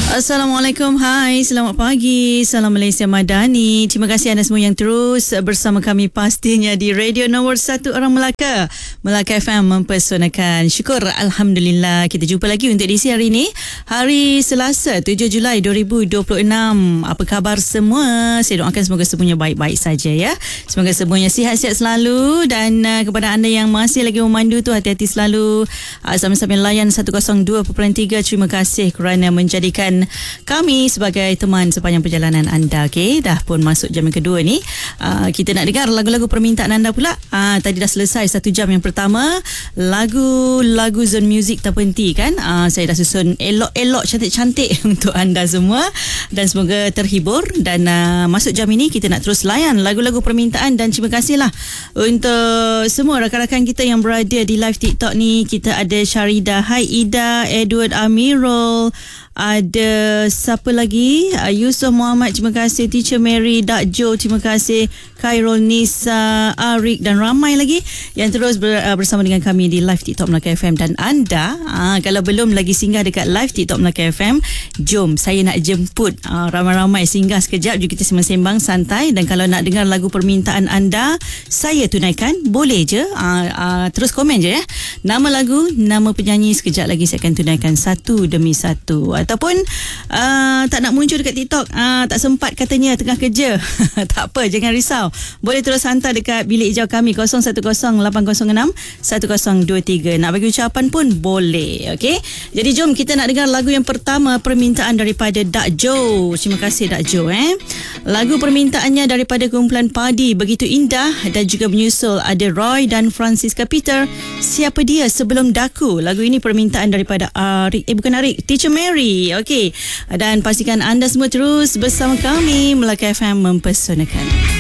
Assalamualaikum, hai, selamat pagi, salam Malaysia Madani. Terima kasih anda semua yang terus bersama kami pastinya di radio nombor 1 orang Melaka, Melaka FM mempersonakan. Syukur Alhamdulillah kita jumpa lagi untuk edisi hari ini, hari Selasa 7 Julai 2026. Apa khabar semua? Saya doakan semoga semuanya baik-baik saja ya. Semoga semuanya sihat-sihat selalu, dan kepada anda yang masih lagi memandu tu, hati-hati selalu. Sama-sama layan 102.3. Terima kasih kerana menjadikan kami sebagai teman sepanjang perjalanan anda. Okey, dah pun masuk jam yang kedua ni. Kita nak dengar lagu-lagu permintaan anda pula. Tadi dah selesai 1 jam yang pertama. Lagu Zone Music terhenti kan. Saya dah susun elok-elok, cantik-cantik untuk anda semua, dan semoga terhibur. Dan masuk jam ini kita nak terus layan lagu-lagu permintaan. Dan terima kasihlah untuk semua rakan-rakan kita yang berada di live TikTok ni. Kita ada Syarida, Hai Ida, Edward Amirul, ada siapa lagi? Yusuf Muhammad, terima kasih. Teacher Mary, Dak Jo, terima kasih. Khairul Nisa, Arik, dan ramai lagi yang terus bersama dengan kami di live TikTok Melaka FM. Dan anda, kalau belum lagi singgah dekat live TikTok Melaka FM, jom, saya nak jemput ramai-ramai singgah sekejap. Juga kita sembang santai. Dan kalau nak dengar lagu permintaan anda, saya tunaikan, boleh je. Terus komen je ya. Nama lagu, nama penyanyi, sekejap lagi saya akan tunaikan satu demi satu. Ataupun tak nak muncul dekat TikTok, tak sempat katanya tengah kerja. Tak apa, jangan risau. Boleh terus hantar dekat bilik hijau kami 0108061023. Nak bagi ucapan pun boleh. Okey. Jadi jom kita nak dengar lagu yang pertama, permintaan daripada Dak Jo. Terima kasih Dak Jo. Lagu permintaannya daripada kumpulan Padi, Begitu Indah, dan juga menyusul ada Roy dan Francisca Peter, Siapa Dia Sebelum Daku. Lagu ini permintaan daripada Teacher Mary. Okey. Dan pastikan anda semua terus bersama kami, Melaka FM mempersonakan.